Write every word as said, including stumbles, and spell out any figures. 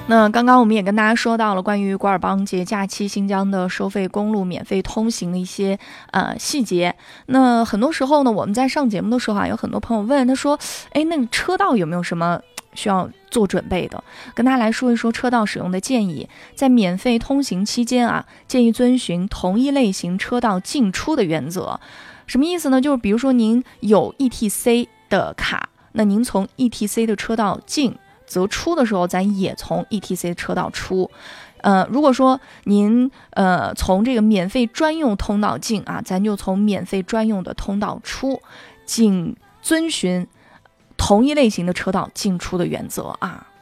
那刚刚我们也跟大家说到了关于古尔邦节假期新疆的收费公路免费通行的一些呃细节。那很多时候呢，我们在上节目的时候啊，有很多朋友问他说，哎，那个车道有没有什么需要做准备的？跟大家来说一说车道使用的建议。在免费通行期间啊，建议遵循同一类型车道进出的原则。什么意思呢？就是比如说您有 E T C 的卡，那您从 E T C 的车道进，则出的时候咱也从 E T C 车道出。呃，如果说您呃从这个免费专用通道进啊，咱就从免费专用的通道出，仅遵循同一类型的车道进出的原则啊。